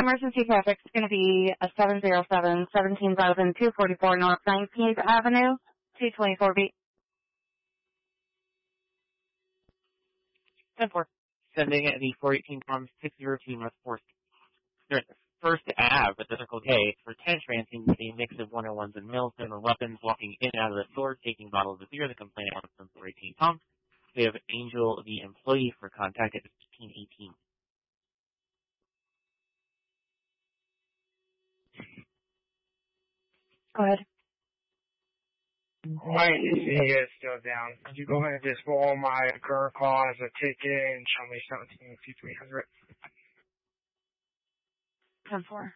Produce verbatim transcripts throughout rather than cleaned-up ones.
emergency traffic is going to be a seven zero seven, seventeen thousand two forty-four North nineteenth Avenue, two twenty-four B. ten four. Sending the four eighteen from six zero two North fourth. First Ave at the Circle K for ten transient with a mix of one oh ones and Milton or weapons walking in and out of the store, taking bottles of beer. The complainant wants from four eighteen Tom. We have Angel, the employee, for contact at fifteen eighteen. Go ahead. Hi, you guys still down. Could you go ahead and just roll my current call as a ticket and show me seventeen two three hundred? ten four.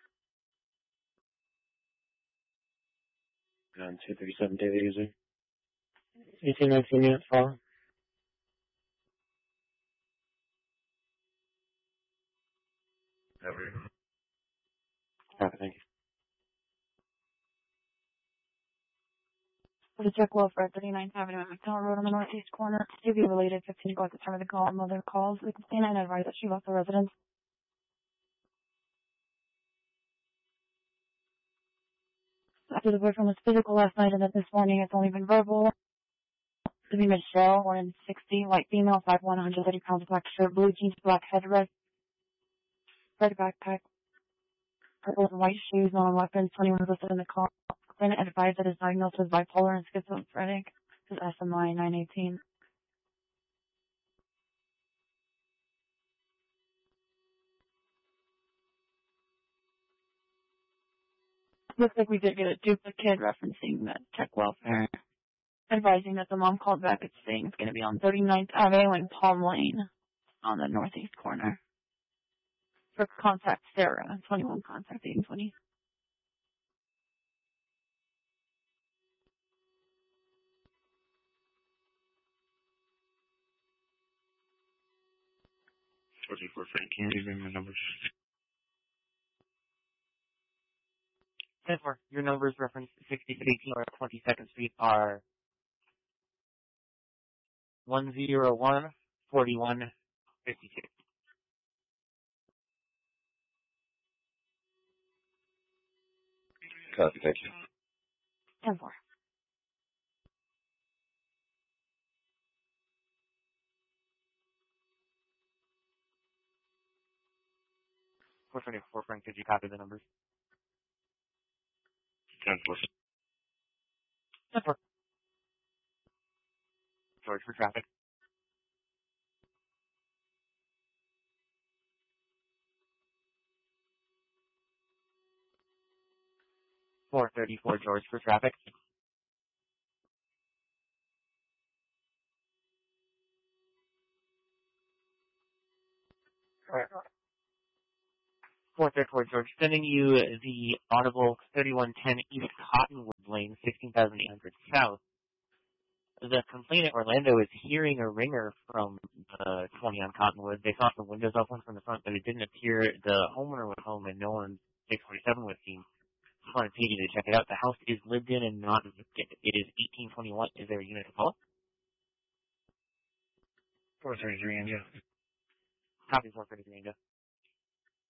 On two thirty-seven daily user. eighteen nineteen minutes follow. Copy, thank you. For the check welfare at thirty-ninth Avenue and McDonald Road on the northeast corner. To be related, fifteen go at the time of the call. Mother calls the complainant and advise that she left the residence. After the boyfriend was physical last night and that this morning it's only been verbal. To be Michelle, one in sixty, white female, five one, one hundred thirty pounds, black shirt, blue jeans, black headrest, red backpack, purple and white shoes, non-weapons, twenty-one listed in the call. Complainant advised that his diagnosis was bipolar and schizophrenic. This is S M I nine eighteen. Looks like we did get a duplicate referencing that check welfare, advising that the mom called back. It's saying it's going to be on thirty-ninth Avenue and Palm Lane on the northeast corner. For contact Sarah, twenty-one contact eight twenty. forty-four Frank, can you give me my numbers? ten four. Your numbers referenced sixty eighteen or twenty-second Street are one zero one, forty-one, fifty-two. Copy, thank you. ten four. four twenty-four Frank, did you copy the numbers? ten four. ten four. George for traffic. four thirty-four George for traffic. Alright. four thirty-four George, sending you the Audible thirty-one ten East Cottonwood Lane, sixteen thousand eight hundred South. The complainant, Orlando, is hearing a ringer from the twenty on Cottonwood. They thought the windows open from the front, but it didn't appear the homeowner was home and no one six forty-seven was seen. Just wanted Katie to check it out. The house is lived in and not evicted. It is eighteen twenty-one. Is there a unit to call? four thirty-three, India. Copy four thirty-three, India.